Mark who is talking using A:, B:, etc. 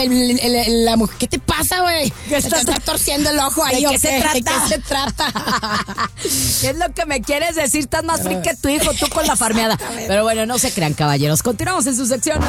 A: la mujer. ¿Qué te pasa, güey?
B: ¿Qué
A: Te está torciendo el ojo ahí.
B: ¿De qué se trata?
A: ¿De qué se trata?
B: ¿Qué es lo que me quieres decir? Estás más friki que tu hijo, tú con la farmeada. Pero bueno, no se crean, caballeros. Continuamos en su sección.